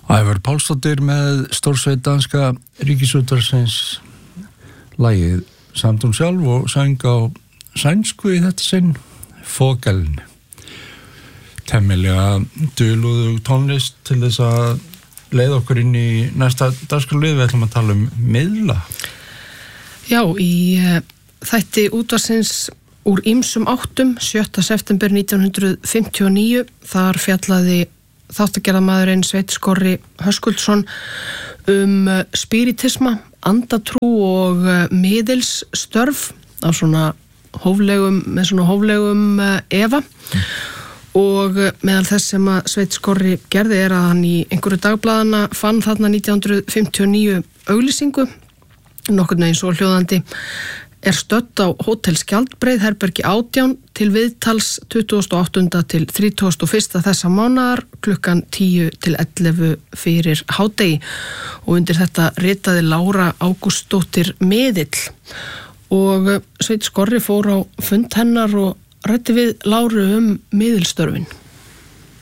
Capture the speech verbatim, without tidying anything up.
Ævar Pálsdóttir með stórsveit danska Ríkisútvarpsins, lagið samt hún sjálf og sang á sænsku í þetta sinn, Fågeln. Temmilega dulúðu tónlist til þess að leiða okkur inn í næsta dagskrárlið. Við ætlum að tala um miðla. Já, í uh, þætti útvarpsins úr ýmsum áttum, sjötta september nítján hundruð fimmtíu og níu, þar fjallaði þáttagerðamaðurinn Sveinn Skorri Höskuldsson um spiritisma, andatrú og miðilsstörf á svona hóflegum, með svona hóflegum efa. Mm. Og meðal þess sem að Sveinn Skorri gerði er að hann í einhverju dagblaðana fann þarna nítján hundruð fimmtíu og níu auglýsingu, nokkurn veginn svo hljóðandi: er stödd á Hótel Skjaldbreið, herbergi átján, til viðtals tuttugasta og áttunda til þrítugasta og fyrsta þessa mánaðar, klukkan tíu til ellefu fyrir hádegi. Og undir þetta ritaði Lára Ágústsdóttir miðill. Og Sveinn Skorri fór á fund hennar og ræddi við Láru um miðilstörfin.